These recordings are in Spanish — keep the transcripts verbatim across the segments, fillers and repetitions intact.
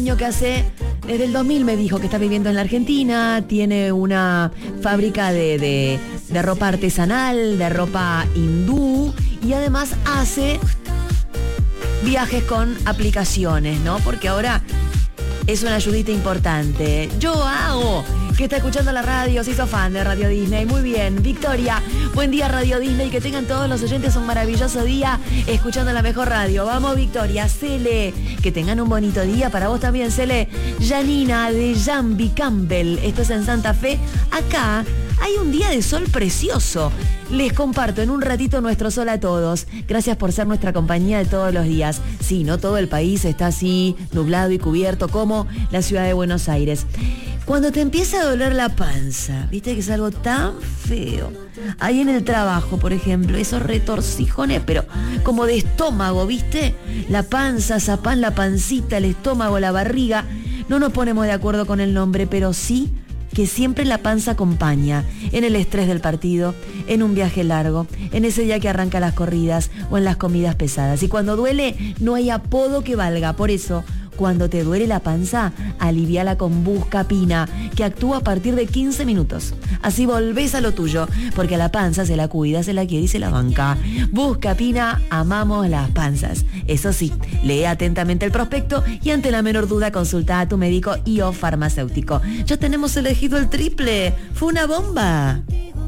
salteño que hace, desde el dos mil me dijo que está viviendo en la Argentina, tiene una fábrica de, de, de ropa artesanal, de ropa hindú, y además hace viajes con aplicaciones, ¿no? Porque ahora es una ayudita importante. Yo hago, que está escuchando la radio, se hizo fan de Radio Disney. Muy bien, Victoria, buen día Radio Disney, que tengan todos los oyentes un maravilloso día escuchando la mejor radio. Vamos Victoria, Cele, que tengan un bonito día, para vos también Cele. Janina de Jambi Campbell, esto es en Santa Fe. Acá hay un día de sol precioso. Les comparto en un ratito nuestro sol a todos. Gracias por ser nuestra compañía de todos los días. Sí, no todo el país está así, nublado y cubierto como la ciudad de Buenos Aires. Cuando te empieza a doler la panza, viste que es algo tan feo. Ahí en el trabajo, por ejemplo, esos retorcijones, pero como de estómago, ¿viste? La panza, zapán, la pancita, el estómago, la barriga. No nos ponemos de acuerdo con el nombre, pero sí que siempre la panza acompaña en el estrés del partido, en un viaje largo, en ese día que arranca las corridas o en las comidas pesadas. Y cuando duele, no hay apodo que valga. Por eso, cuando te duele la panza, aliviala con Buscapina, que actúa a partir de quince minutos. Así volvés a lo tuyo, porque a la panza se la cuida, se la quiere y se la banca. Buscapina, amamos las panzas. Eso sí, lee atentamente el prospecto y ante la menor duda consulta a tu médico y o farmacéutico. Ya tenemos elegido el triple. ¡Fue una bomba!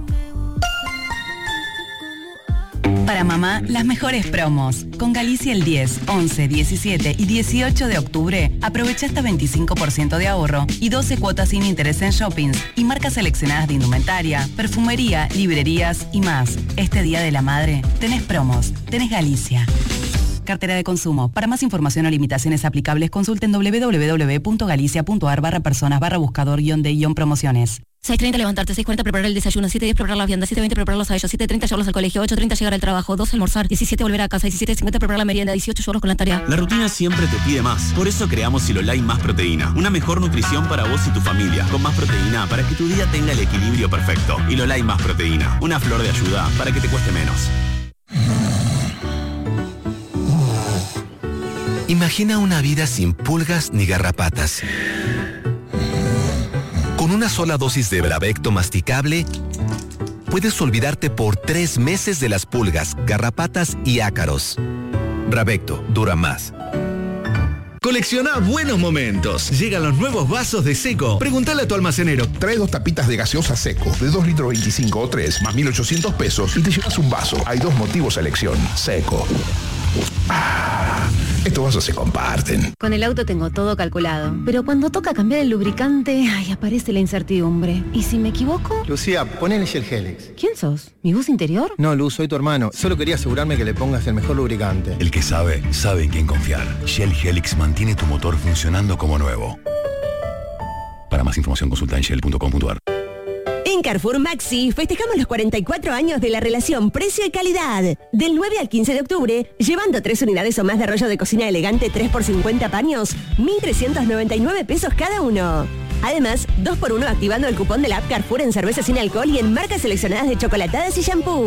Para mamá, las mejores promos. Con Galicia el diez, once, diecisiete y dieciocho de octubre, aprovecha hasta veinticinco por ciento de ahorro y doce cuotas sin interés en shoppings y marcas seleccionadas de indumentaria, perfumería, librerías y más. Este Día de la Madre, tenés promos, tenés Galicia. Cartera de consumo. Para más información o limitaciones aplicables, consulten doble u doble u doble u punto galicia punto a r barra personas barra buscador guión de guión promociones. seis treinta levantarte, seis cuarenta preparar el desayuno, siete diez preparar la vianda, siete veinte prepararlos a ellos, siete treinta llevarlos al colegio, ocho treinta llegar al trabajo, doce almorzar, diecisiete volver a casa, diecisiete cincuenta preparar la merienda, dieciocho llevarlos con la tarea. La rutina siempre te pide más. Por eso creamos Silolai Más Proteína. Una mejor nutrición para vos y tu familia. Con más proteína para que tu día tenga el equilibrio perfecto. Hilolai Más Proteína. Una flor de ayuda para que te cueste menos. Imagina una vida sin pulgas ni garrapatas. Con una sola dosis de Bravecto masticable, puedes olvidarte por tres meses de las pulgas, garrapatas y ácaros. Bravecto dura más. Colecciona buenos momentos. Llegan los nuevos vasos de Seco. Preguntale a tu almacenero. Trae dos tapitas de gaseosa Seco, de dos litros veinticinco o tres, más mil ochocientos pesos, y te llevas un vaso. Hay dos motivos a elección. Seco. Ah, estos vasos se comparten. Con el auto tengo todo calculado, pero cuando toca cambiar el lubricante, ay, aparece la incertidumbre. ¿Y si me equivoco? Lucía, ponele Shell Helix. ¿Quién sos? ¿Mi bus interior? No, Luz, soy tu hermano. Solo quería asegurarme que le pongas el mejor lubricante. El que sabe, sabe en quién confiar. Shell Helix mantiene tu motor funcionando como nuevo. Para más información consulta en shell punto com punto a r. En Carrefour Maxi festejamos los cuarenta y cuatro años de la relación precio y calidad. Del nueve al quince de octubre, llevando tres unidades o más de rollo de cocina elegante tres por cincuenta paños, mil trescientos noventa y nueve pesos cada uno. Además, dos por uno activando el cupón de la app Carrefour en cerveza sin alcohol y en marcas seleccionadas de chocolatadas y shampoo.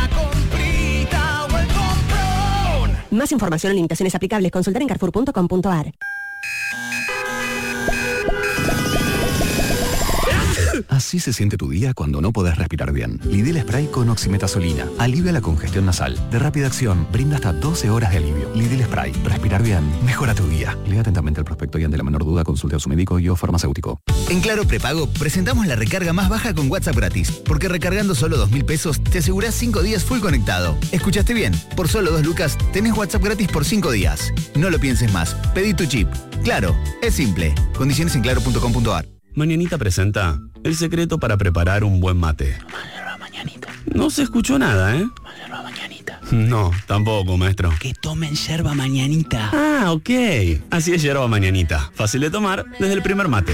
Más información o limitaciones aplicables, consultar en carrefour punto com punto a r. Así se siente tu día cuando no podés respirar bien. Lidl Spray con oximetazolina. Alivia la congestión nasal. De rápida acción, brinda hasta doce horas de alivio. Lidl Spray. Respirar bien. Mejora tu día. Lea atentamente el prospecto y ante la menor duda consulte a su médico y o farmacéutico. En Claro Prepago presentamos la recarga más baja con WhatsApp gratis. Porque recargando solo dos mil pesos te asegurás cinco días full conectado. ¿Escuchaste bien? Por solo dos lucas tenés WhatsApp gratis por cinco días. No lo pienses más. Pedí tu chip. Claro, es simple. Condiciones en claro punto com punto a r. Mañanita presenta el secreto para preparar un buen mate. No se escuchó nada, ¿eh? No, tampoco, maestro. Que tomen yerba mañanita. Ah, ok. Así es yerba mañanita. Fácil de tomar desde el primer mate.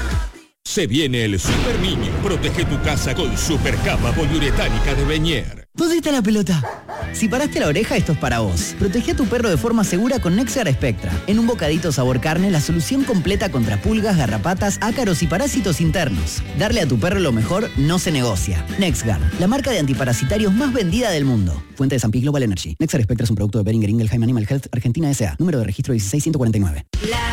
Se viene el Super Niño. Protege tu casa con Super Capa Poliuretánica de Beñer. ¿Dónde está la pelota? Si paraste la oreja, esto es para vos. Protege a tu perro de forma segura con NexGard Spectra. En un bocadito sabor carne, la solución completa contra pulgas, garrapatas, ácaros y parásitos internos. Darle a tu perro lo mejor no se negocia. NexGard, la marca de antiparasitarios más vendida del mundo. Fuente de San Pi Global Energy. NexGard Spectra es un producto de Boehringer Ingelheim Animal Health Argentina S A. Número de registro dieciséis ciento cuarenta y nueve. La